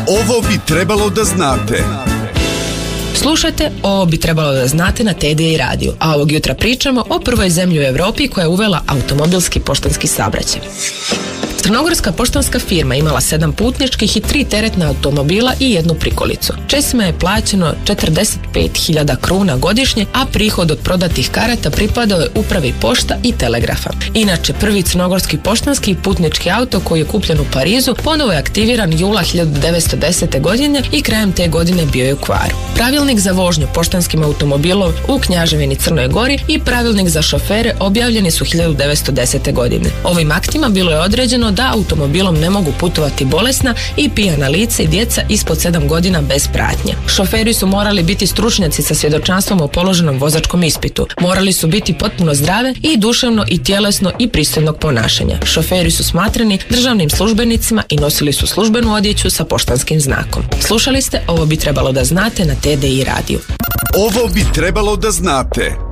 Ovo bi trebalo da znate. Slušajte, ovo bi trebalo da znate na TDI radiju, a ovog jutra pričamo o prvoj zemlji u Evropi koja je uvela automobilski poštanski saobraćaj. Crnogorska poštanska firma imala 7 putničkih i 3 teretna automobila i jednu prikolicu. Česima je plaćeno 45.000 kruna godišnje, a prihod od prodatih karata pripadao je upravi pošta i telegrafa. Inače, prvi crnogorski poštanski putnički auto koji je kupljen u Parizu ponovo je aktiviran jula 1910. godine i krajem te godine bio je u kvaru. Pravilnik za vožnju poštanskim automobilom u Knjaževini Crnoj Gori i pravilnik za šofere objavljeni su 1910. godine. Ovim aktima bilo je određeno da automobilom ne mogu putovati bolesna i pijana lica i djeca ispod 7 godina bez pratnje. Šoferi su morali biti stručnjaci sa svjedočanstvom o položenom vozačkom ispitu. Morali su biti potpuno zdrave i duševno i tjelesno i pristojnog ponašanja. Šoferi su smatrani državnim službenicima i nosili su službenu odjeću sa poštanskim znakom. Slušali ste Ovo bi trebalo da znate na TDI radiju. Ovo bi trebalo da znate.